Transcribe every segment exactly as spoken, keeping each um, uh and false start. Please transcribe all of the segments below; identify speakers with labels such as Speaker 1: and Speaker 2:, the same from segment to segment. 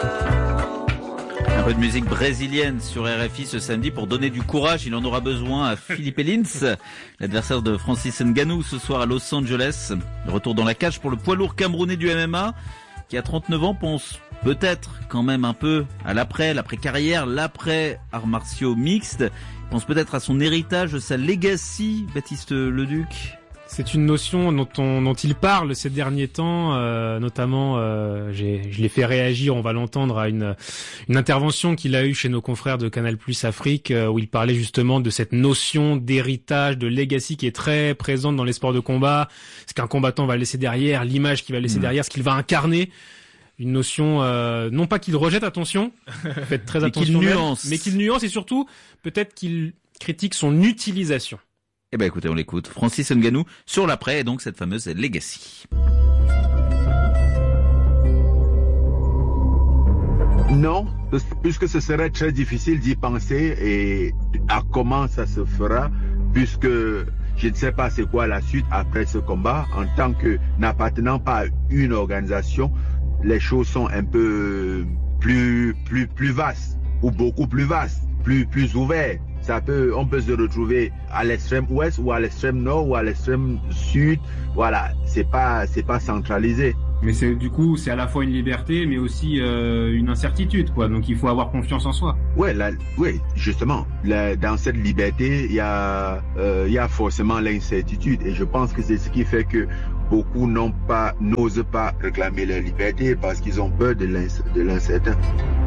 Speaker 1: Un peu de musique brésilienne sur R F I ce samedi pour donner du courage. Il en aura besoin à Felipe Lins, l'adversaire de Francis Ngannou ce soir à Los Angeles. Retour dans la cage pour le poids lourd camerounais du M M A qui à trente-neuf ans pense peut-être quand même un peu à l'après, l'après-carrière, l'après-arts martiaux mixtes. Il pense peut-être à son héritage, sa legacy, Baptiste Leduc.
Speaker 2: C'est une notion dont, on, dont il parle ces derniers temps, euh, notamment, euh, j'ai, je l'ai fait réagir, on va l'entendre, à une, une intervention qu'il a eue chez nos confrères de Canal Plus Afrique, euh, où il parlait justement de cette notion d'héritage, de legacy qui est très présente dans les sports de combat, ce qu'un combattant va laisser derrière, l'image qu'il va laisser mmh. derrière, ce qu'il va incarner. Une notion, euh, non pas qu'il rejette, attention, faites très
Speaker 1: mais
Speaker 2: attention,
Speaker 1: qu'il
Speaker 2: même,
Speaker 1: nuance.
Speaker 2: mais qu'il nuance et surtout, peut-être qu'il critique son utilisation.
Speaker 1: Eh ben écoutez, on l'écoute. Francis Ngannou sur l'après et donc cette fameuse legacy.
Speaker 3: Non, puisque ce serait très difficile d'y penser et à comment ça se fera, puisque je ne sais pas c'est quoi la suite après ce combat. En tant que n'appartenant pas à une organisation, les choses sont un peu plus plus plus vastes ou beaucoup plus vastes, plus plus ouvertes. Ça peut, on peut se retrouver à l'extrême ouest ou à l'extrême nord ou à l'extrême sud. Voilà, c'est pas, c'est pas centralisé.
Speaker 4: Mais c'est, du coup, c'est à la fois une liberté, mais aussi euh, une incertitude, quoi. Donc, il faut avoir confiance en soi.
Speaker 3: Ouais, là, ouais, justement, là, dans cette liberté, il y a, euh, il y a forcément l'incertitude, et je pense que c'est ce qui fait que beaucoup n'ont pas, n'osent pas réclamer leur liberté parce qu'ils ont peur de, l'inc- de l'incertain.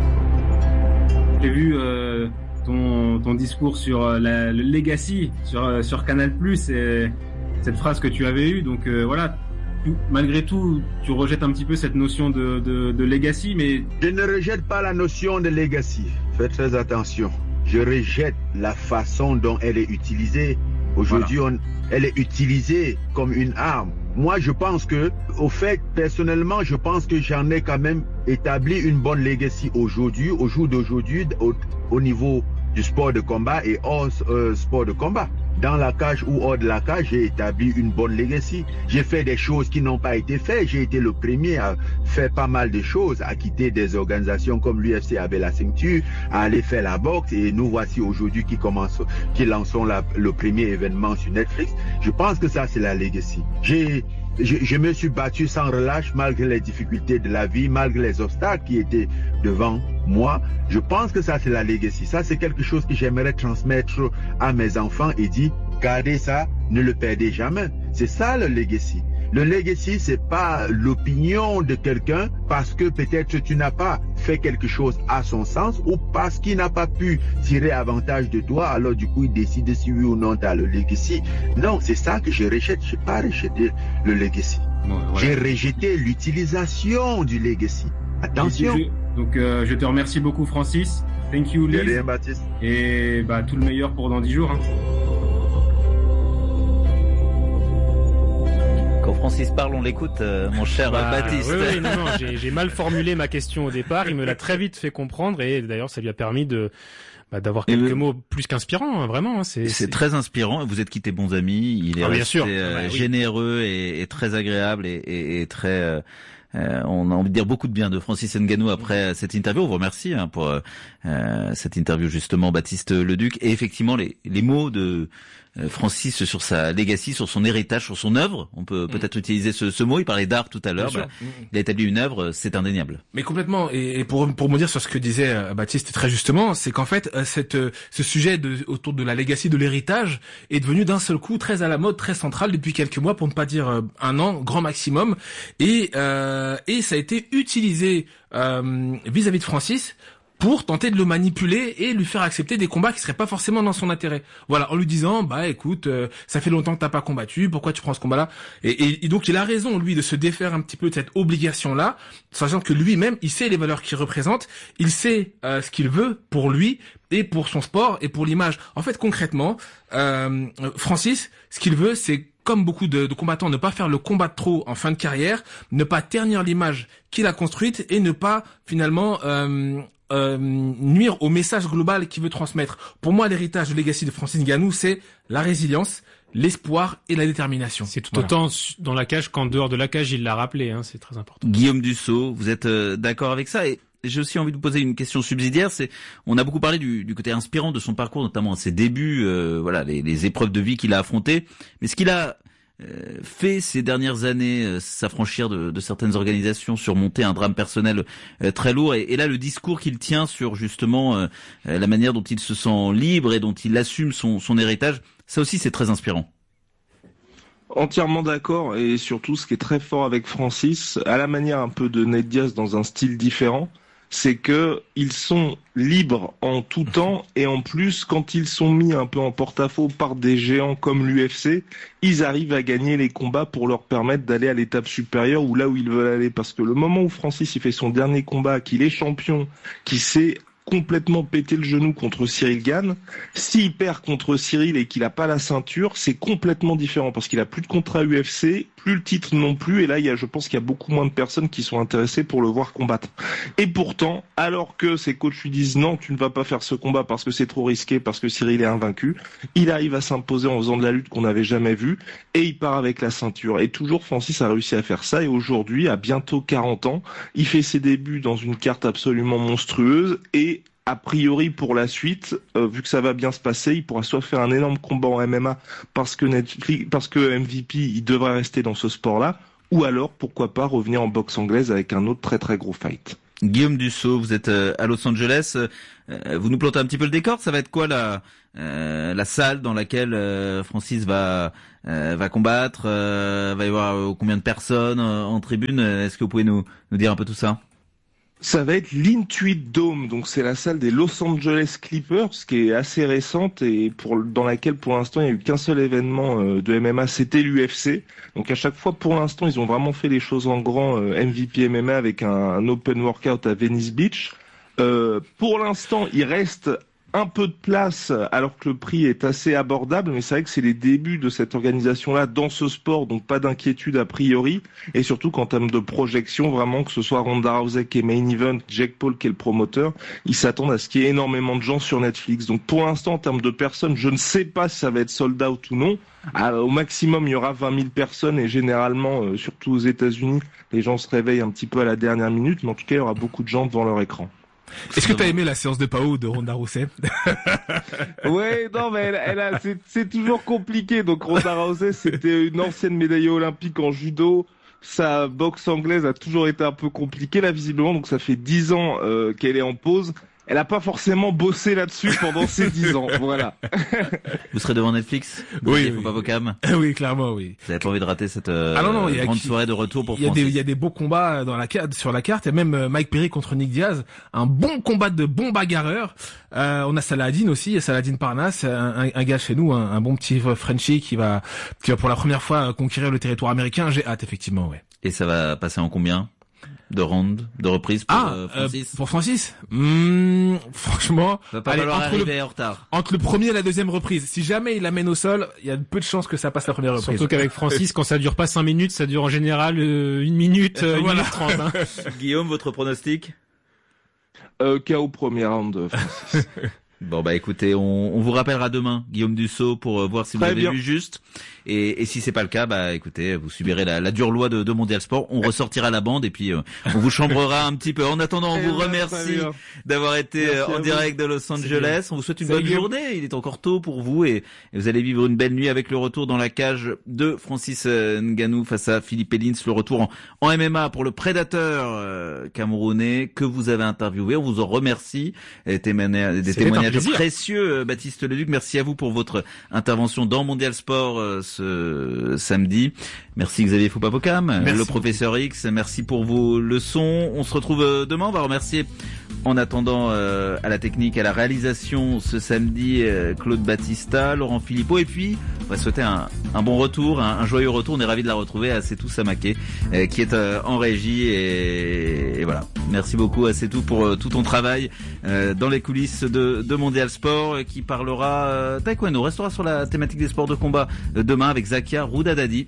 Speaker 4: J'ai vu. Euh... Ton, ton discours sur la, le legacy sur sur Canal Plus et cette phrase que tu avais eue, donc euh, voilà, tu, malgré tout tu rejettes un petit peu cette notion de, de de legacy, mais
Speaker 3: je ne rejette pas la notion de legacy. Faites très attention. Je rejette la façon dont elle est utilisée. Aujourd'hui, voilà. on, elle est utilisée comme une arme. Moi, je pense que, au fait, personnellement, je pense que j'en ai quand même établi une bonne legacy aujourd'hui, au jour d'aujourd'hui, au, au niveau du sport de combat et hors euh, sport de combat. Dans la cage ou hors de la cage, j'ai établi une bonne legacy. J'ai fait des choses qui n'ont pas été faites. J'ai été le premier à faire pas mal de choses, à quitter des organisations comme l'U F C avec la ceinture, à aller faire la boxe. Et nous voici aujourd'hui qui commençons, qui lançons la, le premier événement sur Netflix. Je pense que ça, c'est la legacy. J'ai Je, je me suis battu sans relâche malgré les difficultés de la vie, malgré les obstacles qui étaient devant moi. Je pense que ça, c'est la legacy. Ça, c'est quelque chose que j'aimerais transmettre à mes enfants et dire, gardez ça, ne le perdez jamais. C'est ça le legacy. Le legacy, c'est pas l'opinion de quelqu'un parce que peut-être tu n'as pas fait quelque chose à son sens ou parce qu'il n'a pas pu tirer avantage de toi, alors du coup il décide si oui ou non tu as le legacy. Non, c'est ça que je rejette. Je n'ai pas rejeté le legacy. Ouais, voilà. J'ai rejeté l'utilisation du legacy. Attention.
Speaker 4: Je, donc euh, je te remercie beaucoup, Francis. Thank you, Liz.
Speaker 3: Bien, Baptiste.
Speaker 4: Et bah tout le meilleur pour dans dix jours. Hein.
Speaker 1: Quand Francis parle, on l'écoute, euh, mon cher
Speaker 2: bah,
Speaker 1: Baptiste.
Speaker 2: Oui, oui, non, non, j'ai, j'ai mal formulé ma question au départ. Il me l'a très vite fait comprendre et d'ailleurs, ça lui a permis de bah, d'avoir quelques le... mots plus qu'inspirants, hein, vraiment. Hein, c'est,
Speaker 1: c'est,
Speaker 2: c'est
Speaker 1: très inspirant. Vous êtes quittés bons amis. Il est
Speaker 2: ah,
Speaker 1: resté
Speaker 2: bien sûr.
Speaker 1: Euh,
Speaker 2: bah, oui.
Speaker 1: généreux et, et très agréable et, et, et très. Euh, Euh, on a envie de dire beaucoup de bien de Francis Ngannou après cette interview. On vous remercie hein, pour euh, cette interview justement, Baptiste Leduc. Et effectivement, les, les mots de euh, Francis sur sa legacy, sur son héritage, sur son œuvre. On peut peut-être mmh. utiliser ce, ce mot. Il parlait d'art tout à l'heure. Bah, mmh. Il a établi une œuvre, c'est indéniable.
Speaker 5: Mais complètement. Et, et pour pour me dire sur ce que disait euh, Baptiste très justement, c'est qu'en fait, euh, cette euh, ce sujet de, autour de la legacy, de l'héritage, est devenu d'un seul coup très à la mode, très central depuis quelques mois, pour ne pas dire euh, un an, grand maximum. Et euh, et ça a été utilisé euh, vis-à-vis de Francis pour tenter de le manipuler et lui faire accepter des combats qui seraient pas forcément dans son intérêt. Voilà, en lui disant, bah écoute, euh, ça fait longtemps que t'as pas combattu, pourquoi tu prends ce combat-là ? et, et, et donc il a raison, lui, de se défaire un petit peu de cette obligation-là, sachant que lui-même, il sait les valeurs qu'il représente, il sait euh, ce qu'il veut pour lui et pour son sport et pour l'image. En fait, concrètement, euh, Francis, ce qu'il veut, c'est comme beaucoup de, de combattants, ne pas faire le combat de trop en fin de carrière, ne pas ternir l'image qu'il a construite et ne pas finalement euh, euh, nuire au message global qu'il veut transmettre. Pour moi, l'héritage de legacy de Francis Ngannou, c'est la résilience, l'espoir et la détermination.
Speaker 2: C'est tout
Speaker 5: voilà.
Speaker 2: autant dans la cage qu'en dehors de la cage, il l'a rappelé, hein, c'est très important.
Speaker 1: Guillaume Dussault, vous êtes euh, d'accord avec ça ? Et j'ai aussi envie de vous poser une question subsidiaire. C'est, on a beaucoup parlé du, du côté inspirant de son parcours, notamment à ses débuts, euh, voilà, les, les épreuves de vie qu'il a affrontées. Mais ce qu'il a euh, fait ces dernières années, euh, s'affranchir de, de certaines organisations, surmonter un drame personnel euh, très lourd. Et, et là, le discours qu'il tient sur justement euh, la manière dont il se sent libre et dont il assume son, son héritage, ça aussi, c'est très inspirant.
Speaker 6: Entièrement d'accord, et surtout ce qui est très fort avec Francis, à la manière un peu de Nate Diaz dans un style différent, c'est que ils sont libres en tout temps, et en plus quand ils sont mis un peu en porte-à-faux par des géants comme l'U F C, ils arrivent à gagner les combats pour leur permettre d'aller à l'étape supérieure ou là où ils veulent aller, parce que le moment où Francis il fait son dernier combat, qu'il est champion, qu'il s'est complètement pété le genou contre Cyril Gane, s'il perd contre Cyril et qu'il a pas la ceinture, c'est complètement différent parce qu'il a plus de contrat U F C, plus le titre non plus, et là il y a, je pense qu'il y a beaucoup moins de personnes qui sont intéressées pour le voir combattre. Et pourtant, alors que ses coachs lui disent non, tu ne vas pas faire ce combat parce que c'est trop risqué, parce que Cyril est invaincu, il arrive à s'imposer en faisant de la lutte qu'on n'avait jamais vue, et il part avec la ceinture. Et toujours Francis a réussi à faire ça, et aujourd'hui, à bientôt quarante ans, il fait ses débuts dans une carte absolument monstrueuse, et a priori pour la suite, euh, vu que ça va bien se passer, il pourra soit faire un énorme combat en M M A parce que Netflix, parce que M V P, il devrait rester dans ce sport-là, ou alors pourquoi pas revenir en boxe anglaise avec un autre très très gros fight.
Speaker 1: Guillaume Dussault, vous êtes à Los Angeles, euh, vous nous plantez un petit peu le décor. Ça va être quoi la euh, la salle dans laquelle euh, Francis va euh, va combattre, euh, va y avoir euh, combien de personnes euh, en tribune? Est-ce que vous pouvez nous nous dire un peu tout ça?
Speaker 6: Ça va être l'Intuit Dome, donc c'est la salle des Los Angeles Clippers, qui est assez récente et pour dans laquelle pour l'instant il n'y a eu qu'un seul événement euh, de M M A, c'était l'U F C. Donc à chaque fois pour l'instant ils ont vraiment fait les choses en grand, euh, M V P M M A avec un, un open workout à Venice Beach. Euh, pour l'instant il reste un peu de place alors que le prix est assez abordable, mais c'est vrai que c'est les débuts de cette organisation-là dans ce sport, donc pas d'inquiétude a priori, et surtout qu'en termes de projection, vraiment que ce soit Ronda Rousey qui est main event, Jake Paul qui est le promoteur, ils s'attendent à ce qu'il y ait énormément de gens sur Netflix. Donc pour l'instant, en termes de personnes, je ne sais pas si ça va être sold out ou non. Alors, au maximum, il y aura vingt mille personnes, et généralement, euh, surtout aux États-Unis, les gens se réveillent un petit peu à la dernière minute, mais en tout cas, il y aura beaucoup de gens devant leur écran.
Speaker 5: Est-ce que t'as aimé la séance de P A O de Ronda Rousey?
Speaker 6: Ouais, non, mais elle, elle a, c'est, c'est toujours compliqué. Donc Ronda Rousey, c'était une ancienne médaillée olympique en judo. Sa boxe anglaise a toujours été un peu compliquée là, visiblement. Donc ça fait dix ans euh, qu'elle est en pause. Elle a pas forcément bossé là-dessus pendant ces dix ans, voilà.
Speaker 1: Vous serez devant Netflix?
Speaker 5: Oui,
Speaker 1: oui. Pas vos cams.
Speaker 5: Oui, clairement, oui.
Speaker 1: Vous avez pas envie de rater cette euh,
Speaker 5: ah non, non,
Speaker 1: grande soirée de retour pour
Speaker 5: Francis.
Speaker 1: Il y a
Speaker 5: des, il y a des beaux combats dans la carte, sur la carte. Il y a même Mike Perry contre Nick Diaz. Un bon combat de bons bagarreurs. Euh, on a Saladin aussi, Saladin Parnasse, un, un, un gars chez nous, un, un bon petit Frenchie qui va, qui va pour la première fois conquérir le territoire américain. J'ai hâte, effectivement, ouais.
Speaker 1: Et ça va passer en combien? De rounds, de reprises pour
Speaker 5: ah,
Speaker 1: euh, Francis.
Speaker 5: Euh, pour Francis, mmh, franchement,
Speaker 1: va pas
Speaker 5: allez,
Speaker 1: falloir
Speaker 5: entre
Speaker 1: arriver
Speaker 5: le,
Speaker 1: en retard.
Speaker 5: Entre le premier et la deuxième reprise, si jamais il l'amène au sol, il y a peu de chances que ça passe la première reprise.
Speaker 2: Surtout qu'avec Francis, quand ça dure pas cinq minutes, ça dure en général euh, une minute, euh,
Speaker 5: voilà.
Speaker 2: une minute trente. Hein.
Speaker 1: Guillaume, votre pronostic?
Speaker 6: euh, K O premier round, Francis.
Speaker 1: Bon bah écoutez, on, on vous rappellera demain, Guillaume Dussault, pour euh, voir si vous
Speaker 6: Très
Speaker 1: avez
Speaker 6: bien.
Speaker 1: vu juste. Et, et si c'est pas le cas, bah écoutez, vous subirez la, la dure loi de, de Mondial Sport. On ressortira la bande et puis euh, on vous chambrera un petit peu. En attendant, on vous remercie d'avoir été
Speaker 6: Merci
Speaker 1: euh, en direct de Los Angeles. On vous souhaite une
Speaker 6: Salut.
Speaker 1: bonne journée. Il est encore tôt pour vous et, et vous allez vivre une belle nuit avec le retour dans la cage de Francis Ngannou face à Philippe Elins. Le retour en, en M M A pour le prédateur euh, camerounais que vous avez interviewé. On vous en remercie. Des témoignages, des témoignages précieux, Baptiste Leduc. Merci à vous pour votre intervention dans Mondial Sport euh, ce samedi. Merci Xavier Foupapocam, le professeur X. Merci pour vos leçons. On se retrouve demain. On va remercier en attendant euh, à la technique, à la réalisation ce samedi euh, Claude Battista, Laurent Philippot, et puis on va souhaiter un, un bon retour, un, un joyeux retour. On est ravis de la retrouver à Setou Samaké euh, qui est euh, en régie et, et voilà. Merci beaucoup à Setou pour euh, tout ton travail euh, dans les coulisses de, de Mondial Sport euh, qui parlera euh, taekwondo. On restera sur la thématique des sports de combat euh, demain avec Zakia Roudadadi.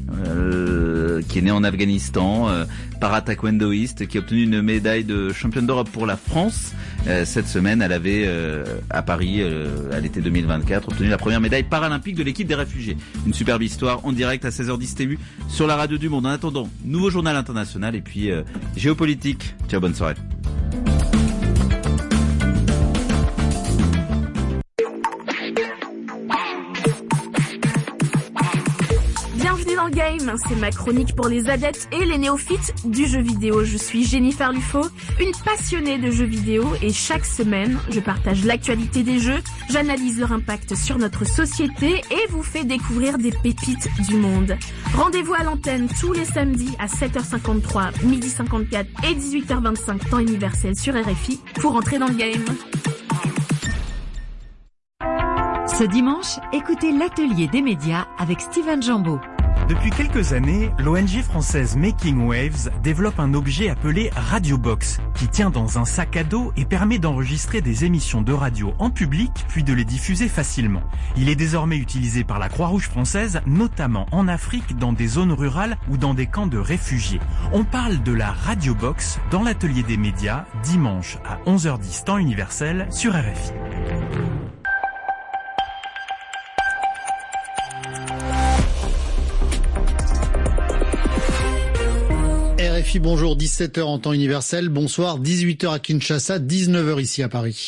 Speaker 1: Euh, qui est né en Afghanistan, euh, para-taekwondoïste, qui a obtenu une médaille de championne d'Europe pour la France. Euh, cette semaine, elle avait, euh, à Paris, euh, à l'été deux mille vingt-quatre, obtenu la première médaille paralympique de l'équipe des réfugiés. Une superbe histoire en direct à seize heures dix T V sur la radio du Monde. En attendant, nouveau journal international et puis euh, géopolitique. Ciao, bonne soirée.
Speaker 7: dans le game, c'est ma chronique pour les adeptes et les néophytes du jeu vidéo. Je suis Jennifer Lufo, une passionnée de jeux vidéo et chaque semaine, je partage l'actualité des jeux, j'analyse leur impact sur notre société et vous fais découvrir des pépites du monde. Rendez-vous à l'antenne tous les samedis à sept heures cinquante-trois, midi cinquante-quatre et dix-huit heures vingt-cinq temps universel sur R F I pour entrer dans le game.
Speaker 8: Ce dimanche, écoutez l'atelier des médias avec Steven Jambeau.
Speaker 9: Depuis quelques années, l'O N G française Making Waves développe un objet appelé Radiobox, qui tient dans un sac à dos et permet d'enregistrer des émissions de radio en public, puis de les diffuser facilement. Il est désormais utilisé par la Croix-Rouge française, notamment en Afrique, dans des zones rurales ou dans des camps de réfugiés. On parle de la Radiobox dans l'atelier des médias, dimanche à onze heures dix temps universel sur R F I.
Speaker 10: R F I, bonjour, dix-sept heures en temps universel, bonsoir, dix-huit heures à Kinshasa, dix-neuf heures ici à Paris.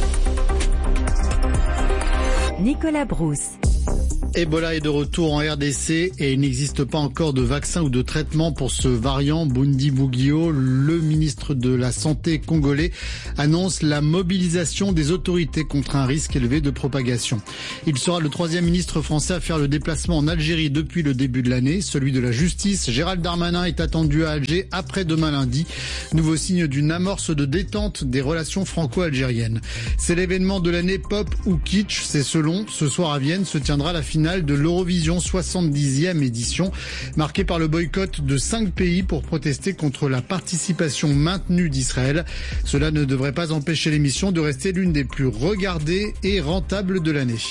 Speaker 8: Nicolas Brousse.
Speaker 10: Ebola est de retour en R D C et il n'existe pas encore de vaccin ou de traitement pour ce variant Bundibugyo. Le ministre de la Santé congolais annonce la mobilisation des autorités contre un risque élevé de propagation. Il sera le troisième ministre français à faire le déplacement en Algérie depuis le début de l'année. Celui de la justice, Gérald Darmanin, est attendu à Alger après-demain lundi. Nouveau signe d'une amorce de détente des relations franco-algériennes. C'est l'événement de l'année pop ou kitsch, c'est selon. Ce soir à Vienne se tiendra la finale de l'Eurovision soixante-dixième édition, marquée par le boycott de cinq pays pour protester contre la participation maintenue d'Israël. Cela ne devrait pas empêcher l'émission de rester l'une des plus regardées et rentables de l'année.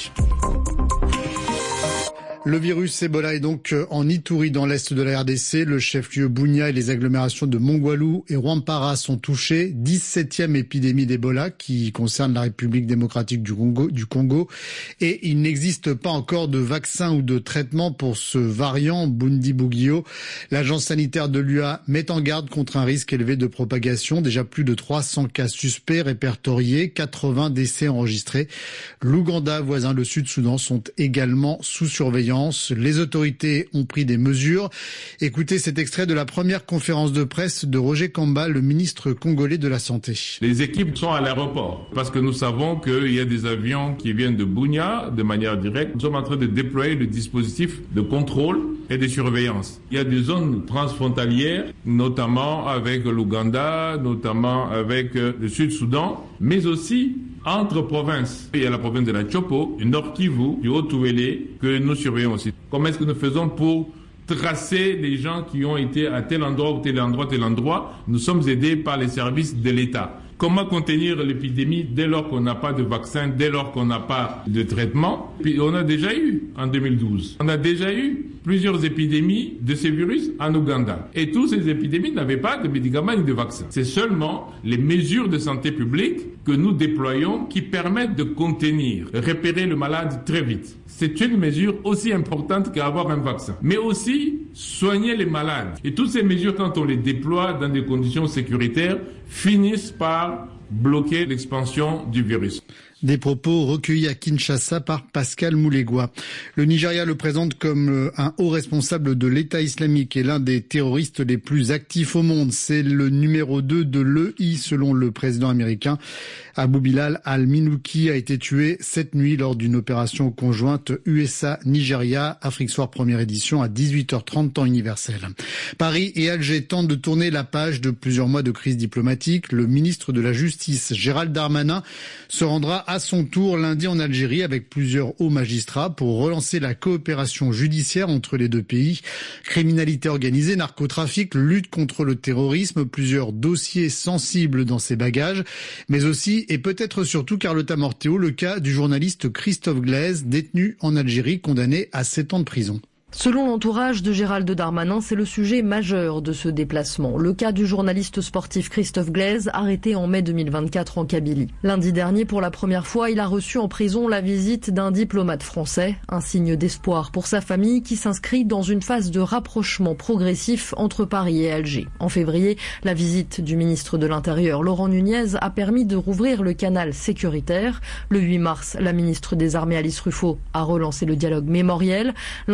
Speaker 10: Le virus Ebola est donc en Ituri dans l'est de la R D C. Le chef-lieu Bunia et les agglomérations de Mongwalu et Rwampara sont touchés. dix-septième épidémie d'Ebola qui concerne la République démocratique du Congo, du Congo. Et il n'existe pas encore de vaccin ou de traitement pour ce variant Bundibugyo. L'agence sanitaire de l'U A met en garde contre un risque élevé de propagation. Déjà plus de trois cents cas suspects répertoriés, quatre-vingts décès enregistrés. L'Ouganda, voisin le Sud-Soudan, sont également sous surveillance. Les autorités ont pris des mesures. Écoutez cet extrait de la première conférence de presse de Roger Kamba, le ministre congolais de la Santé.
Speaker 11: Les équipes sont à l'aéroport parce que nous savons qu'il y a des avions qui viennent de Bunia de manière directe. Nous sommes en train de déployer le dispositif de contrôle et de surveillance. Il y a des zones transfrontalières, notamment avec l'Ouganda, notamment avec le Sud-Soudan, mais aussi entre provinces. Il y a la province de la Chopo, du Nord Kivu, du Haut-Touélé, que nous surveillons aussi. Comment est-ce que nous faisons pour tracer les gens qui ont été à tel endroit ou tel endroit, tel endroit? Nous sommes aidés par les services de l'État. Comment contenir l'épidémie dès lors qu'on n'a pas de vaccin, dès lors qu'on n'a pas de traitement? Puis on a déjà eu en deux mille douze. On a déjà eu plusieurs épidémies de ces virus en Ouganda. Et toutes ces épidémies n'avaient pas de médicaments ni de vaccins. C'est seulement les mesures de santé publique que nous déployons qui permettent de contenir, repérer le malade très vite. C'est une mesure aussi importante qu'avoir un vaccin. Mais aussi soigner les malades. Et toutes ces mesures, quand on les déploie dans des conditions sécuritaires, finissent par bloquer l'expansion du virus.
Speaker 10: Des propos recueillis à Kinshasa par Pascal Moulegua. Le Nigeria le présente comme un haut responsable de l'État islamique et l'un des terroristes les plus actifs au monde. C'est le numéro deux de l'E I selon le président américain. Abou Bilal al-Minouki a été tué cette nuit lors d'une opération conjointe U S A-Nigeria, Afrique Soir première édition à dix-huit heures trente temps universel. Paris et Alger tentent de tourner la page de plusieurs mois de crise diplomatique. Le ministre de la Justice, Gérald Darmanin, se rendra à son tour lundi en Algérie avec plusieurs hauts magistrats pour relancer la coopération judiciaire entre les deux pays. Criminalité organisée, narcotrafic, lutte contre le terrorisme, plusieurs dossiers sensibles dans ses bagages, mais aussi et peut-être surtout Carlotta Morteo, le cas du journaliste Christophe Glaise, détenu en Algérie, condamné à sept ans de prison.
Speaker 12: Selon l'entourage de Gérald Darmanin, c'est le sujet majeur de ce déplacement. Le cas du journaliste sportif Christophe Glaise, arrêté en mai deux mille vingt-quatre en Kabylie. Lundi dernier, pour la première fois, il a reçu en prison la visite d'un diplomate français. Un signe d'espoir pour sa famille qui s'inscrit dans une phase de rapprochement progressif entre Paris et Alger. En février, la visite du ministre de l'Intérieur, Laurent Nunez, a permis de rouvrir le canal sécuritaire. Le huit mars, la ministre des Armées, Alice Ruffo, a relancé le dialogue mémoriel. Lundi,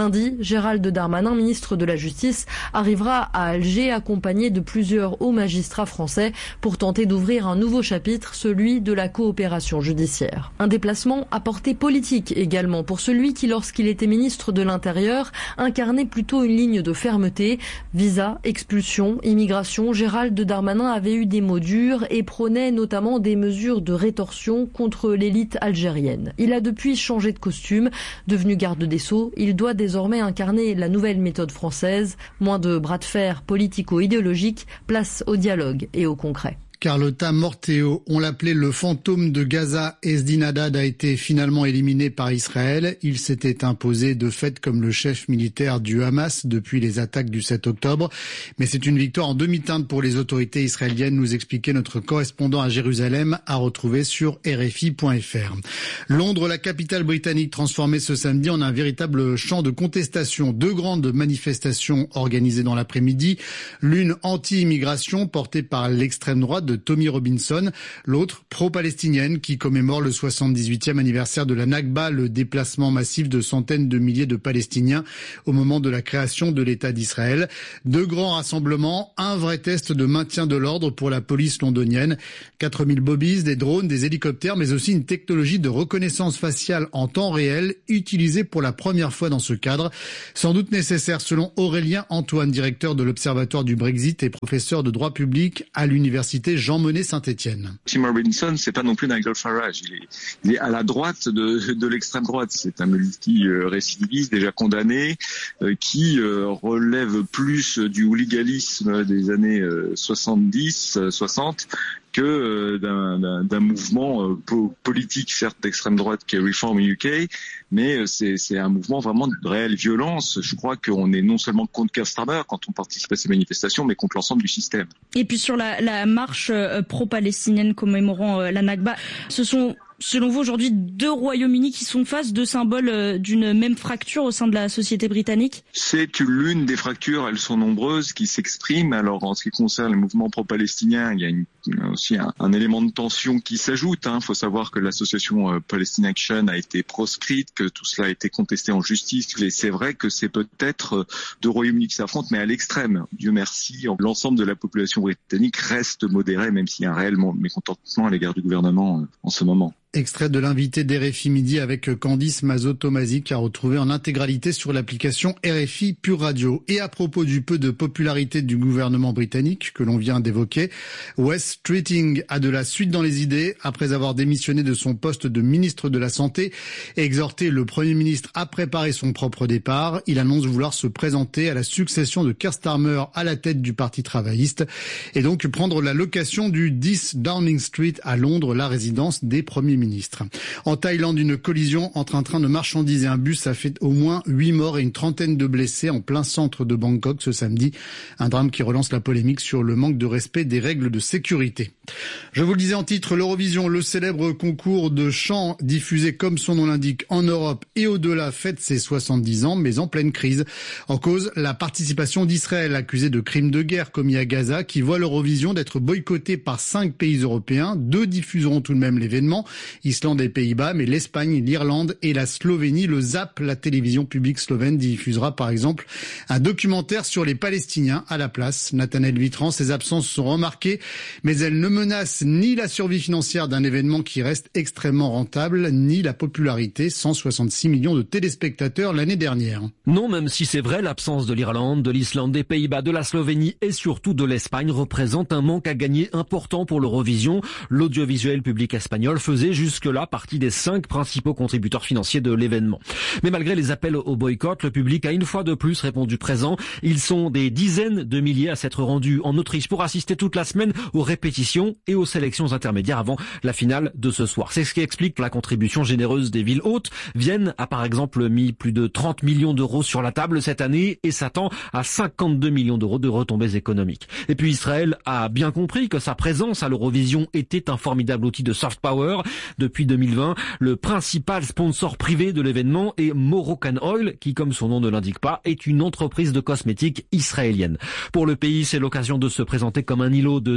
Speaker 12: Gérald Darmanin, ministre de la Justice, arrivera à Alger accompagné de plusieurs hauts magistrats français pour tenter d'ouvrir un nouveau chapitre, celui de la coopération judiciaire. Un déplacement à portée politique également pour celui qui, lorsqu'il était ministre de l'Intérieur, incarnait plutôt une ligne de fermeté. Visa, expulsion, immigration, Gérald Darmanin avait eu des mots durs et prônait notamment des mesures de rétorsion contre l'élite algérienne. Il a depuis changé de costume. Devenu garde des Sceaux, il doit désormais incarner la nouvelle méthode française. Moins de bras de fer politico-idéologiques, place au dialogue et au concret.
Speaker 10: Carlota Morteo, on l'appelait le fantôme de Gaza. Ezdin Haddad a été finalement éliminé par Israël. Il s'était imposé de fait comme le chef militaire du Hamas depuis les attaques du sept octobre. Mais c'est une victoire en demi-teinte pour les autorités israéliennes, nous expliquait notre correspondant à Jérusalem, à retrouver sur R F I point F R. Londres, la capitale britannique, transformée ce samedi en un véritable champ de contestation. Deux grandes manifestations organisées dans l'après-midi. L'une anti-immigration portée par l'extrême droite de Tommy Robinson, l'autre pro-palestinienne qui commémore le soixante-dix-huitième anniversaire de la Nakba, le déplacement massif de centaines de milliers de Palestiniens au moment de la création de l'État d'Israël. Deux grands rassemblements, un vrai test de maintien de l'ordre pour la police londonienne. quatre mille bobbies, des drones, des hélicoptères, mais aussi une technologie de reconnaissance faciale en temps réel utilisée pour la première fois dans ce cadre. Sans doute nécessaire selon Aurélien Antoine, directeur de l'Observatoire du Brexit et professeur de droit public à l'université Jean Monnet Saint-Étienne.
Speaker 13: Tim Robinson, c'est pas non plus Nigel Farage. Il est, il est à la droite de, de l'extrême droite. C'est un multi-récidiviste déjà condamné, euh, qui euh, relève plus du hooliganisme des années euh, soixante-dix, soixante que euh, d'un, d'un, d'un mouvement euh, po- politique, certes d'extrême droite, qui est Reform U K, mais euh, c'est, c'est un mouvement vraiment de réelle violence. Je crois qu'on est non seulement contre Keir Starmer quand on participe à ces manifestations, mais contre l'ensemble du système.
Speaker 14: Et puis sur la, la marche euh, pro-palestinienne commémorant euh, la Nakba, ce sont selon vous aujourd'hui deux Royaumes-Unis qui sont face, deux symboles euh, d'une même fracture au sein de la société britannique?
Speaker 13: C'est l'une des fractures, elles sont nombreuses, qui s'expriment. Alors en ce qui concerne les mouvements pro-palestiniens, il y a une, aussi un, un élément de tension qui s'ajoute. Il hein. faut savoir que l'association euh, Palestine Action a été proscrite, que tout cela a été contesté en justice. Et c'est vrai que c'est peut-être euh, deux Royaumes-Unis qui s'affrontent, mais à l'extrême. Dieu merci, l'ensemble de la population britannique reste modérée, même s'il y a un réel mécontentement à l'égard du gouvernement euh, en ce moment.
Speaker 10: Extrait de l'invité d'R F I Midi avec Candice Mazot-Tomazic à retrouver en intégralité sur l'application R F I Pure Radio. Et à propos du peu de popularité du gouvernement britannique que l'on vient d'évoquer, Wes Streeting a de la suite dans les idées après avoir démissionné de son poste de ministre de la Santé et exhorté le Premier ministre à préparer son propre départ. Il annonce vouloir se présenter à la succession de Keir Starmer à la tête du Parti travailliste et donc prendre la location du dix Downing Street à Londres, la résidence des premiers ministres. En Thaïlande, une collision entre un train de marchandises et un bus a fait au moins huit morts et une trentaine de blessés en plein centre de Bangkok ce samedi. Un drame qui relance la polémique sur le manque de respect des règles de sécurité. Je vous le disais en titre, l'Eurovision, le célèbre concours de chant diffusé comme son nom l'indique en Europe et au-delà, fête ses soixante-dix ans, mais en pleine crise. En cause, la participation d'Israël, accusée de crimes de guerre commis à Gaza, qui voit l'Eurovision d'être boycottée par cinq pays européens. Deux diffuseront tout de même l'événement. Islande et Pays-Bas, mais l'Espagne, l'Irlande et la Slovénie. Le Z A P, la télévision publique slovène, diffusera par exemple un documentaire sur les Palestiniens à la place. Nathanaël Vitran, ses absences sont remarquées, mais elles ne menacent ni la survie financière d'un événement qui reste extrêmement rentable, ni la popularité, cent soixante-six millions de téléspectateurs l'année dernière.
Speaker 15: Non, même si c'est vrai, l'absence de l'Irlande, de l'Islande, des Pays-Bas, de la Slovénie et surtout de l'Espagne représente un manque à gagner important pour l'Eurovision. L'audiovisuel public espagnol faisait jusque-là partie des cinq principaux contributeurs financiers de l'événement. Mais malgré les appels au boycott, le public a une fois de plus répondu présent. Ils sont des dizaines de milliers à s'être rendus en Autriche pour assister toute la semaine aux répétitions et aux sélections intermédiaires avant la finale de ce soir. C'est ce qui explique la contribution généreuse des villes hôtes. Vienne a par exemple mis plus de trente millions d'euros sur la table cette année et s'attend à cinquante-deux millions d'euros de retombées économiques. Et puis Israël a bien compris que sa présence à l'Eurovision était un formidable outil de soft power. Depuis deux mille vingt, le principal sponsor privé de l'événement est Moroccan Oil, qui, comme son nom ne l'indique pas, est une entreprise de cosmétiques israélienne. Pour le pays, c'est l'occasion de se présenter comme un îlot de défense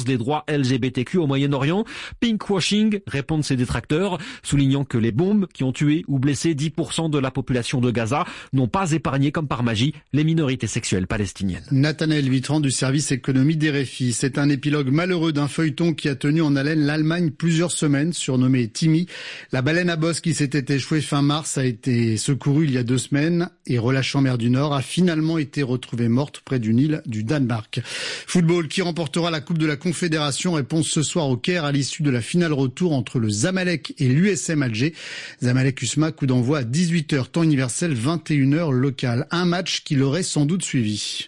Speaker 15: défense des droits L G B T Q au Moyen-Orient. Pinkwashing, répondent ses détracteurs, soulignant que les bombes qui ont tué ou blessé dix pour cent de la population de Gaza n'ont pas épargné comme par magie les minorités sexuelles palestiniennes.
Speaker 10: Nathanaël Vitran du service économie d'R F I. C'est un épilogue malheureux d'un feuilleton qui a tenu en haleine l'Allemagne plusieurs semaines, surnommé Timmy. La baleine à bosse qui s'était échouée fin mars a été secourue il y a deux semaines et relâchée en mer du Nord a finalement été retrouvée morte près d'une île du Danemark. Football, qui remportera la Coupe de la Confédération, répond ce soir au Caire à l'issue de la finale retour entre le Zamalek et l'U S M Alger. Zamalek U S M A, coup d'envoi à dix-huit heures temps universel, vingt et une heures local. Un match qui l'aurait sans doute suivi.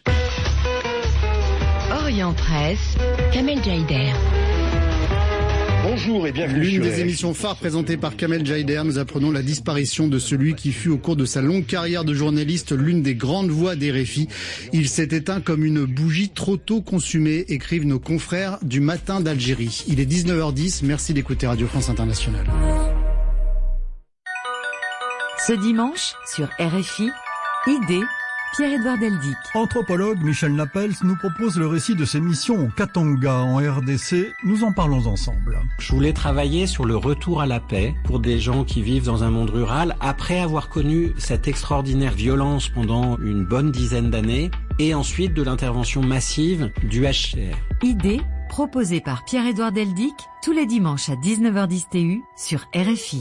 Speaker 16: Orient Presse, Kamel Jaider.
Speaker 17: Bonjour et bienvenue
Speaker 10: L'une
Speaker 17: sur
Speaker 10: des émissions phares présentées par Kamel Jaider, nous apprenons la disparition de celui qui fut au cours de sa longue carrière de journaliste l'une des grandes voix d'R F I. Il s'est éteint comme une bougie trop tôt consumée, écrivent nos confrères du Matin d'Algérie. Il est dix-neuf heures dix, merci d'écouter Radio France Internationale.
Speaker 8: Ce dimanche, sur R F I, Idée, Pierre-Édouard Deldic.
Speaker 18: Anthropologue Michel Napels nous propose le récit de ses missions au Katanga en R D C. Nous en parlons ensemble.
Speaker 19: Je voulais travailler sur le retour à la paix pour des gens qui vivent dans un monde rural après avoir connu cette extraordinaire violence pendant une bonne dizaine d'années et ensuite de l'intervention massive du H C R.
Speaker 8: Idée, proposée par Pierre-Édouard Deldic, tous les dimanches à dix-neuf heures dix T U sur R F I.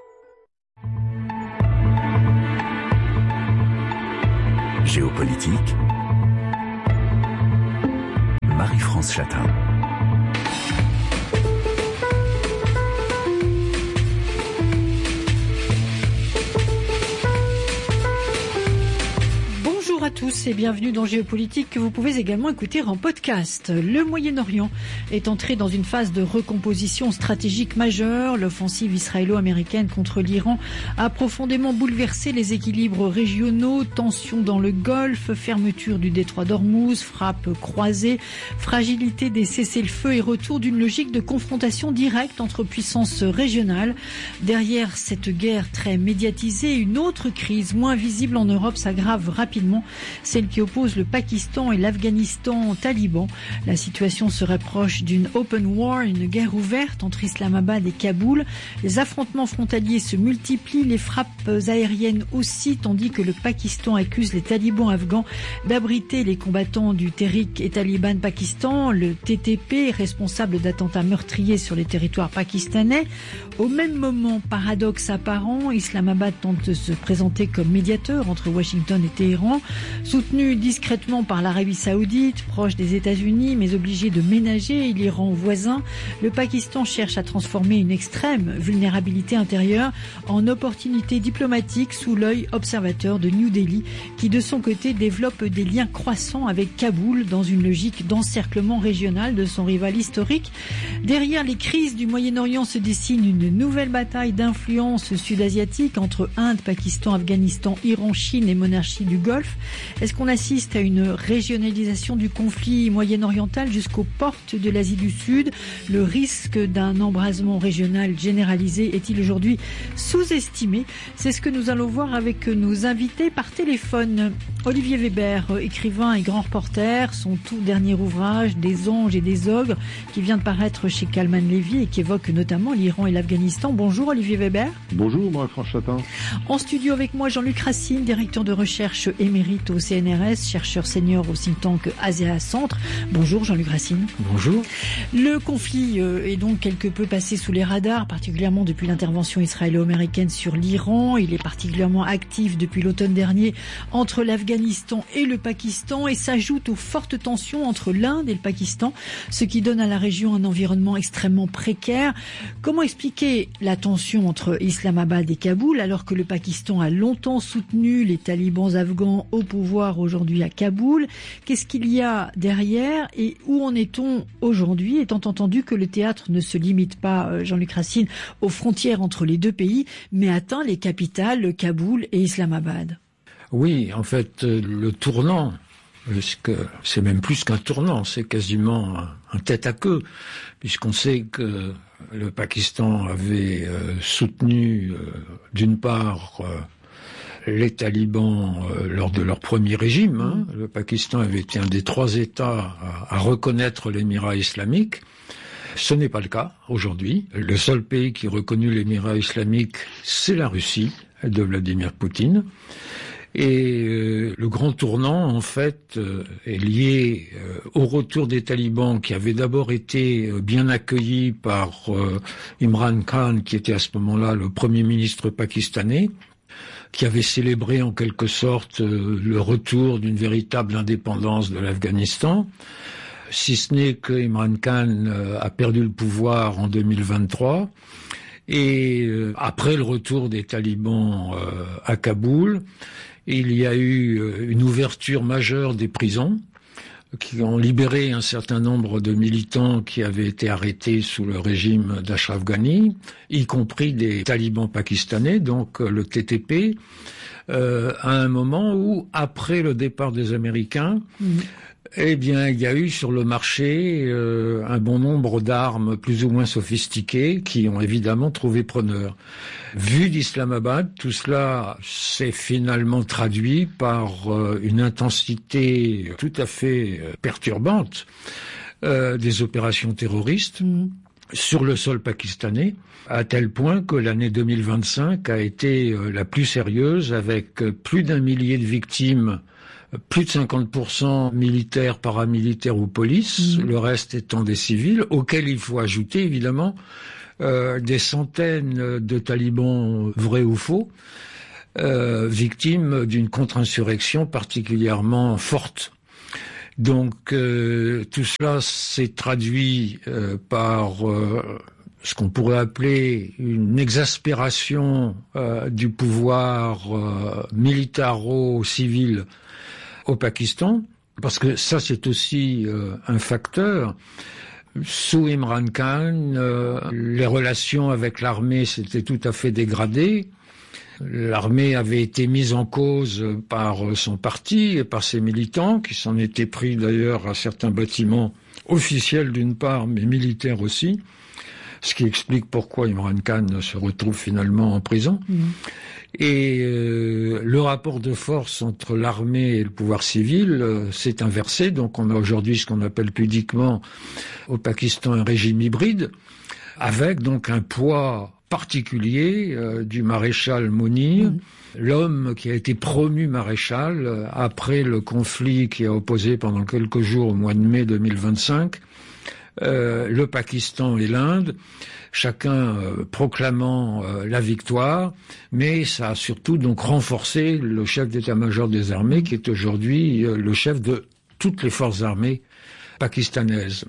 Speaker 20: Géopolitique, Marie-France Chatin.
Speaker 21: Bonjour à tous et bienvenue dans Géopolitique que vous pouvez également écouter en podcast. Le Moyen-Orient est entré dans une phase de recomposition stratégique majeure. L'offensive israélo-américaine contre l'Iran a profondément bouleversé les équilibres régionaux, tensions dans le Golfe, fermeture du détroit d'Ormuz, frappes croisées, fragilité des cessez-le-feu et retour d'une logique de confrontation directe entre puissances régionales. Derrière cette guerre très médiatisée, une autre crise moins visible en Europe s'aggrave rapidement, celle qui oppose le Pakistan et l'Afghanistan taliban. La situation se rapproche d'une open war, une guerre ouverte entre Islamabad et Kaboul. Les affrontements frontaliers se multiplient, les frappes aériennes aussi, tandis que le Pakistan accuse les talibans afghans d'abriter les combattants du Tehrik et Taliban Pakistan, le T T P, responsable d'attentats meurtriers sur les territoires pakistanais. Au même moment, paradoxe apparent, Islamabad tente de se présenter comme médiateur entre Washington et Téhéran. Soutenu discrètement par l'Arabie Saoudite, proche des États-Unis, mais obligé de ménager l'Iran voisin, le Pakistan cherche à transformer une extrême vulnérabilité intérieure en opportunité diplomatique sous l'œil observateur de New Delhi, qui de son côté développe des liens croissants avec Kaboul dans une logique d'encerclement régional de son rival historique. Derrière les crises du Moyen-Orient se dessine une nouvelle bataille d'influence sud-asiatique entre Inde, Pakistan, Afghanistan, Iran, Chine et monarchie du Golfe. Est-ce qu'on assiste à une régionalisation du conflit moyen-oriental jusqu'aux portes de l'Asie du Sud? Le risque d'un embrasement régional généralisé est-il aujourd'hui sous-estimé? C'est ce que nous allons voir avec nos invités par téléphone. Olivier Weber, écrivain et grand reporter, son tout dernier ouvrage, Des anges et des ogres, qui vient de paraître chez Kalman Levy et qui évoque notamment l'Iran et l'Afghanistan. Bonjour Olivier Weber.
Speaker 22: Bonjour Marie-France Chatin.
Speaker 21: En studio avec moi Jean-Luc Racine, directeur de recherche émérite au C N R S, chercheur senior au think tank Asia Centre. Bonjour Jean-Luc Racine.
Speaker 19: Bonjour.
Speaker 21: Le conflit est donc quelque peu passé sous les radars, particulièrement depuis l'intervention israélo-américaine sur l'Iran. Il est particulièrement actif depuis l'automne dernier entre l'Afghanistan et le Pakistan et s'ajoute aux fortes tensions entre l'Inde et le Pakistan, ce qui donne à la région un environnement extrêmement précaire. Comment expliquer la tension entre Islamabad et Kaboul alors que le Pakistan a longtemps soutenu les talibans afghans au pouvoir aujourd'hui à Kaboul? Qu'est-ce qu'il y a derrière et où en est-on aujourd'hui, étant entendu que le théâtre ne se limite pas, Jean-Luc Racine, aux frontières entre les deux pays, mais atteint les capitales Kaboul et Islamabad?
Speaker 23: Oui, en fait, le tournant, puisque c'est même plus qu'un tournant, c'est quasiment un tête-à-queue, puisqu'on sait que le Pakistan avait euh, soutenu, euh, d'une part, euh, les talibans euh, lors de leur premier régime. Hein. Le Pakistan avait été un des trois États à, à reconnaître l'Émirat islamique. Ce n'est pas le cas aujourd'hui. Le seul pays qui a reconnu l'Émirat islamique, c'est la Russie de Vladimir Poutine. Et euh, le grand tournant, en fait, euh, est lié euh, au retour des talibans qui avaient d'abord été euh, bien accueillis par euh, Imran Khan, qui était à ce moment-là le Premier ministre pakistanais, qui avait célébré en quelque sorte euh, le retour d'une véritable indépendance de l'Afghanistan. Si ce n'est que Imran Khan euh, a perdu le pouvoir en deux mille vingt-trois. Et euh, après le retour des talibans euh, à Kaboul, il y a eu euh, une ouverture majeure des prisons qui ont libéré un certain nombre de militants qui avaient été arrêtés sous le régime d'Ashraf Ghani, y compris des talibans pakistanais, donc euh, le T T P, euh, à un moment où, après le départ des Américains, mmh. Eh bien, il y a eu sur le marché euh, un bon nombre d'armes plus ou moins sophistiquées qui ont évidemment trouvé preneur. Vu d'Islamabad, tout cela s'est finalement traduit par euh, une intensité tout à fait euh, perturbante euh, des opérations terroristes mmh. sur le sol pakistanais, à tel point que l'année deux mille vingt-cinq a été euh, la plus sérieuse, avec euh, plus d'un millier de victimes, plus de cinquante pour cent militaires, paramilitaires ou police, mmh. le reste étant des civils, auxquels il faut ajouter évidemment euh, des centaines de talibans vrais ou faux, euh, victimes d'une contre-insurrection particulièrement forte. Donc euh, tout cela s'est traduit euh, par euh, ce qu'on pourrait appeler une exaspération euh, du pouvoir euh, militaro-civil au Pakistan, parce que ça c'est aussi euh, un facteur. Sous Imran Khan, euh, les relations avec l'armée s'étaient tout à fait dégradées. L'armée avait été mise en cause par son parti et par ses militants, qui s'en étaient pris d'ailleurs à certains bâtiments officiels d'une part, mais militaires aussi, ce qui explique pourquoi Imran Khan se retrouve finalement en prison. Mmh. Et euh, le rapport de force entre l'armée et le pouvoir civil euh, s'est inversé. Donc on a aujourd'hui ce qu'on appelle pudiquement au Pakistan un régime hybride, avec donc un poids particulier euh, du maréchal Munir, mmh. l'homme qui a été promu maréchal euh, après le conflit qui a opposé pendant quelques jours au mois de mai deux mille vingt-cinq euh, le Pakistan et l'Inde, chacun euh, proclamant euh, la victoire, mais ça a surtout donc renforcé le chef d'état-major des armées, qui est aujourd'hui euh, le chef de toutes les forces armées pakistanaises.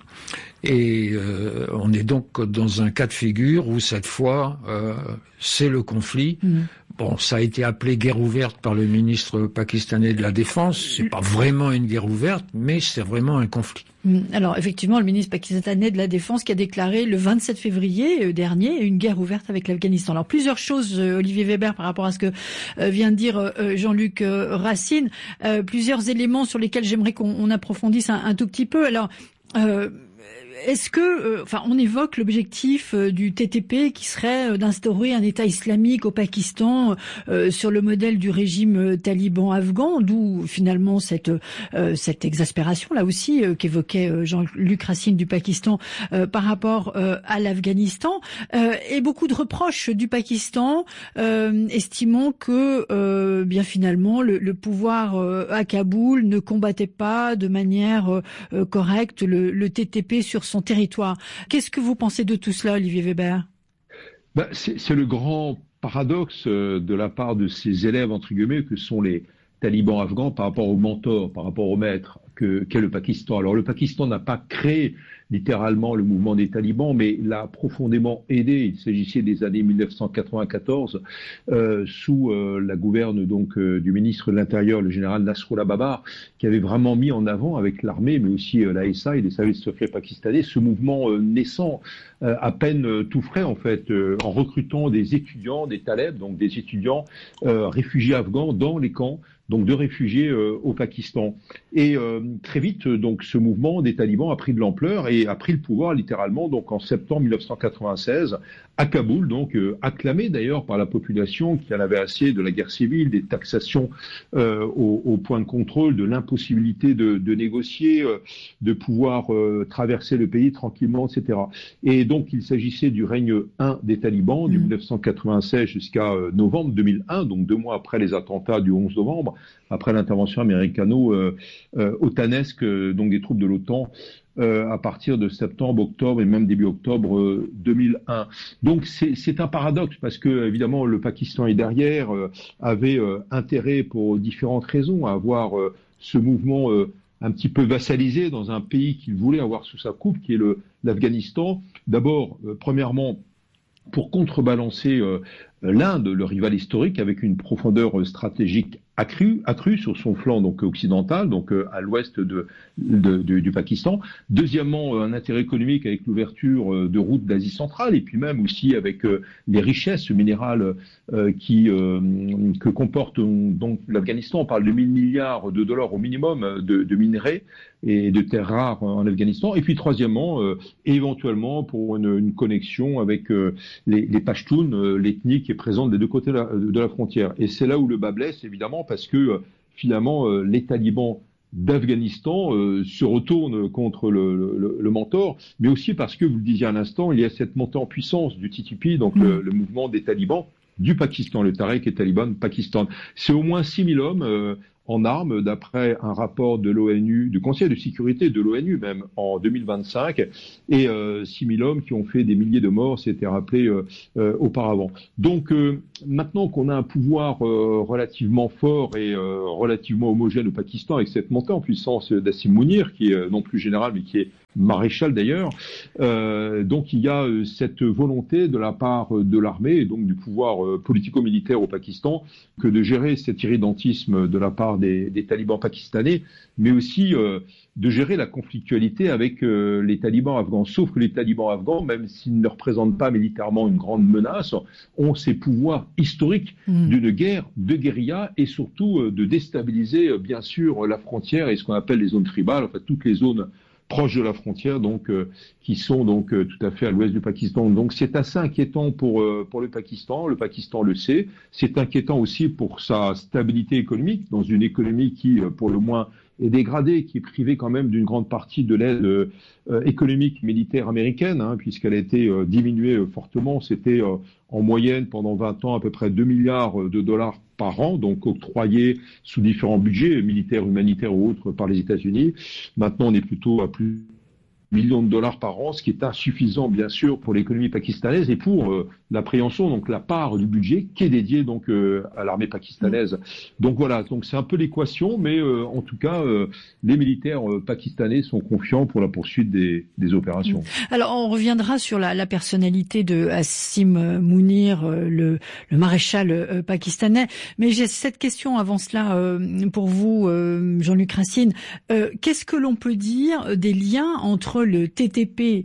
Speaker 23: Et euh, on est donc dans un cas de figure où cette fois, euh, c'est le conflit. Mmh. Bon, ça a été appelé guerre ouverte par le ministre pakistanais de la Défense. C'est pas vraiment une guerre ouverte, mais c'est vraiment un conflit.
Speaker 21: Alors effectivement, le ministre pakistanais de la Défense qui a déclaré le vingt-sept février dernier une guerre ouverte avec l'Afghanistan. Alors plusieurs choses, Olivier Weber, par rapport à ce que vient de dire Jean-Luc Racine. Euh, plusieurs éléments sur lesquels j'aimerais qu'on approfondisse un, un tout petit peu. Alors... Euh, Est-ce que, euh, enfin, on évoque l'objectif euh, du T T P qui serait euh, d'instaurer un État islamique au Pakistan euh, sur le modèle du régime euh, taliban afghan, d'où finalement cette euh, cette exaspération là aussi euh, qu'évoquait euh, Jean-Luc Racine du Pakistan euh, par rapport euh, à l'Afghanistan, euh, et beaucoup de reproches du Pakistan, euh, estimant que euh, bien finalement le, le pouvoir euh, à Kaboul ne combattait pas de manière euh, correcte le, le T T P sur son territoire. Qu'est-ce que vous pensez de tout cela, Olivier Weber ?
Speaker 3: Ben, c'est, c'est le grand paradoxe euh, de la part de ces élèves, entre guillemets, que sont les talibans afghans par rapport au mentor, par rapport au maître que, qu'est le Pakistan. Alors le Pakistan n'a pas créé littéralement le mouvement des talibans, mais l'a profondément aidé. Il s'agissait des années mille neuf cent quatre-vingt-quatorze, euh, sous euh, la gouverne donc euh, du ministre de l'Intérieur, le général Nasrullah Babar, qui avait vraiment mis en avant avec l'armée, mais aussi euh, l'A S A et les services secrets pakistanais, ce mouvement euh, naissant, euh, à peine euh, tout frais en fait, euh, en recrutant des étudiants, des talibs, donc des étudiants euh, réfugiés afghans dans les camps donc de réfugiés euh, au Pakistan. Et euh, très vite, donc ce mouvement des talibans a pris de l'ampleur et a pris le pouvoir littéralement donc en septembre mille neuf cent quatre-vingt-seize à Kaboul, donc euh, acclamé d'ailleurs par la population qui en avait assez de la guerre civile, des taxations euh, au, au point de contrôle, de l'impossibilité de, de négocier, euh, de pouvoir euh, traverser le pays tranquillement, et cetera. Et donc il s'agissait du règne un des talibans mmh. du mille neuf cent quatre-vingt-seize jusqu'à euh, novembre deux mille un, donc deux mois après les attentats du onze novembre, après l'intervention américano-otanesque, euh, euh, donc des troupes de l'OTAN, euh, à partir de septembre, octobre et même début octobre euh, deux mille un. Donc c'est, c'est un paradoxe parce que évidemment le Pakistan est derrière, euh, avait euh, intérêt pour différentes raisons à avoir euh, ce mouvement euh, un petit peu vassalisé dans un pays qu'il voulait avoir sous sa coupe, qui est le, l'Afghanistan. D'abord, euh, premièrement, pour contrebalancer euh, l'Inde, le rival historique, avec une profondeur stratégique accrue, accrue sur son flanc donc occidental, donc euh, à l'ouest de, de, de, du Pakistan. Deuxièmement, un intérêt économique avec l'ouverture euh, de routes d'Asie centrale, et puis même aussi avec euh, les richesses minérales euh, qui euh, que comporte donc l'Afghanistan. On parle de mille milliards de dollars au minimum de, de minerais et de terres rares en Afghanistan. Et puis troisièmement, euh, éventuellement pour une, une connexion avec euh, les, les Pashtuns, euh, l'ethnie qui est présente des deux côtés de la, de la frontière. Et c'est là où le bas blesse, évidemment, parce que euh, finalement, euh, les talibans d'Afghanistan euh, se retournent contre le, le, le mentor, mais aussi parce que, vous le disiez à l'instant, il y a cette montée en puissance du T T P, donc mmh. le, le mouvement des talibans du Pakistan, le Tariq et Taliban Pakistan. C'est au moins six mille hommes euh, en armes, d'après un rapport de l'ONU, du Conseil de sécurité de l'ONU même, en deux mille vingt-cinq, et euh, six mille hommes qui ont fait des milliers de morts, c'était rappelé euh, euh, auparavant. Donc euh, maintenant qu'on a un pouvoir euh, relativement fort et euh, relativement homogène au Pakistan, avec cette montée en puissance d'Assim Mounir, qui est euh, non plus général, mais qui est maréchal d'ailleurs, euh, donc il y a euh, cette volonté de la part de l'armée et donc du pouvoir euh, politico-militaire au Pakistan que de gérer cet irrédentisme de la part des, des talibans pakistanais, mais aussi euh, de gérer la conflictualité avec euh, les talibans afghans. Sauf que les talibans afghans, même s'ils ne représentent pas militairement une grande menace, ont ces pouvoirs historiques mmh. d'une guerre, de guérilla et surtout euh, de déstabiliser euh, bien sûr la frontière et ce qu'on appelle les zones tribales, enfin toutes les zones proches de la frontière, donc euh, qui sont donc euh, tout à fait à l'ouest du Pakistan. Donc c'est assez inquiétant pour euh, pour le Pakistan. Le Pakistan le sait. C'est inquiétant aussi pour sa stabilité économique dans une économie qui, euh, pour le moins, est dégradée, qui est privée quand même d'une grande partie de l'aide euh, économique militaire américaine, hein, puisqu'elle a été euh, diminuée euh, fortement. C'était euh, en moyenne pendant vingt ans à peu près deux milliards de dollars par an, donc octroyés sous différents budgets militaires, humanitaires ou autres par les États-Unis. Maintenant, on est plutôt à plus millions de dollars par an, ce qui est insuffisant bien sûr pour l'économie pakistanaise et pour euh, l'appréhension, donc la part du budget qui est dédiée donc euh, à l'armée pakistanaise. Donc voilà, donc c'est un peu l'équation, mais euh, en tout cas euh, les militaires euh, pakistanais sont confiants pour la poursuite des, des opérations.
Speaker 21: Alors on reviendra sur la, la personnalité de Assim Mounir, euh, le, le maréchal euh, pakistanais, mais j'ai cette question avant cela euh, pour vous, euh, Jean-Luc Racine. Euh, qu'est-ce que l'on peut dire des liens entre le T T P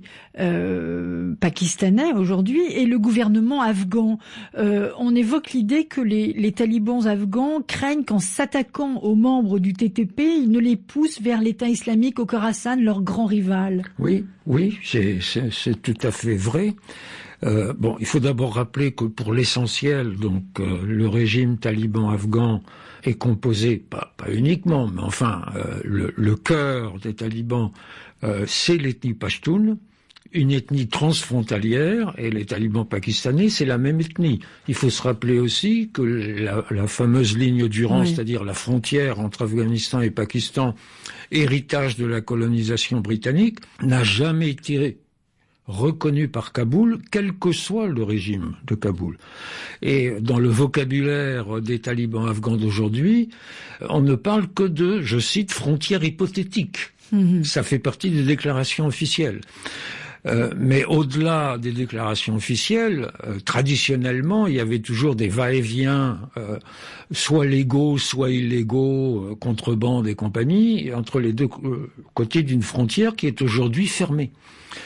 Speaker 21: euh, pakistanais aujourd'hui et le gouvernement afghan? Euh, on évoque l'idée que les, les talibans afghans craignent qu'en s'attaquant aux membres du T T P, ils ne les poussent vers l'État islamique au Khorasan, leur grand rival.
Speaker 23: Oui, oui, c'est, c'est, c'est tout à fait vrai. Euh, bon, il faut d'abord rappeler que pour l'essentiel, donc euh, le régime taliban afghan est composé, pas, pas uniquement, mais enfin euh, le, le cœur des talibans, euh, c'est l'ethnie pashtoun, une ethnie transfrontalière, et les talibans pakistanais, c'est la même ethnie. Il faut se rappeler aussi que la, la fameuse ligne Durand, oui. c'est-à-dire la frontière entre Afghanistan et Pakistan, héritage de la colonisation britannique, n'a jamais été reconnu par Kaboul, quel que soit le régime de Kaboul. Et dans le vocabulaire des talibans afghans d'aujourd'hui, on ne parle que de, je cite, frontières hypothétiques. Mmh. Ça fait partie des déclarations officielles. Euh, mais au-delà des déclarations officielles, euh, traditionnellement, il y avait toujours des va-et-vient, euh, soit légaux, soit illégaux, euh, contrebande et compagnie, entre les deux euh, côtés d'une frontière qui est aujourd'hui fermée.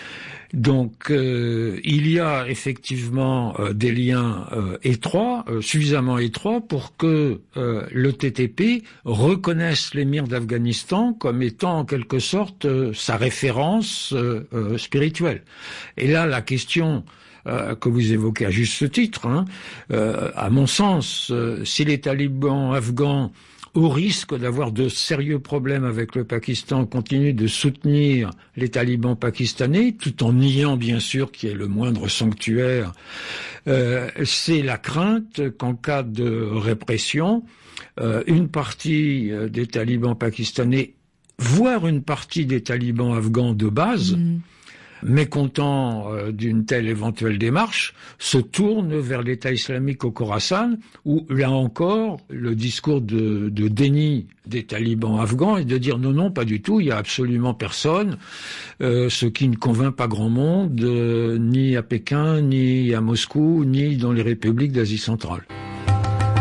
Speaker 23: Donc euh, il y a effectivement euh, des liens euh, étroits, euh, suffisamment étroits pour que euh, le T T P reconnaisse l'émir d'Afghanistan comme étant en quelque sorte euh, sa référence euh, euh, spirituelle. Et là, la question euh, que vous évoquez à juste titre, hein, euh, à mon sens, euh, si les talibans afghans, au risque d'avoir de sérieux problèmes avec le Pakistan, continue de soutenir les talibans pakistanais, tout en niant bien sûr qu'il y ait le moindre sanctuaire, euh, c'est la crainte qu'en cas de répression, euh, une partie des talibans pakistanais, voire une partie des talibans afghans de base, mmh. mécontents euh, d'une telle éventuelle démarche, se tournent vers l'État islamique au Khorasan, où, là encore, le discours de, de déni des talibans afghans est de dire non, non, pas du tout, il y a absolument personne, euh, ce qui ne convainc pas grand monde, euh, ni à Pékin, ni à Moscou, ni dans les républiques d'Asie centrale.